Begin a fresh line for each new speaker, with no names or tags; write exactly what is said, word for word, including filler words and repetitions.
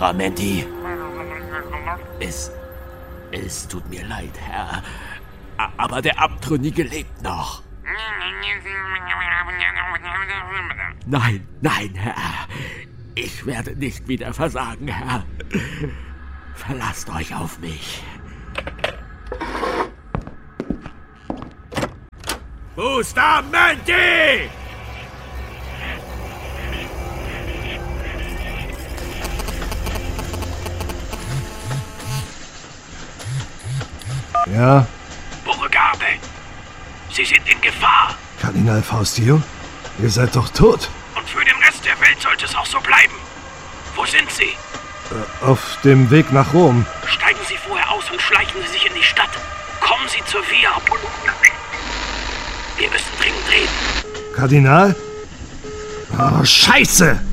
Framenti. Es, es tut mir leid, Herr, aber der Abtrünnige lebt noch. Nein, nein, Herr. Ich werde nicht wieder versagen, Herr. Verlasst euch auf mich. Bustamante!
Ja?
Beauregarde, Sie sind in Gefahr.
Kardinal Faustio? Ihr seid doch tot.
Und für den Rest der Welt sollte es auch so bleiben. Wo sind Sie?
Äh, auf dem Weg nach Rom.
Steigen Sie vorher aus und schleichen Sie sich in die Stadt. Kommen Sie zur Via Apollo. Wir müssen dringend reden.
Kardinal? Oh, Scheiße!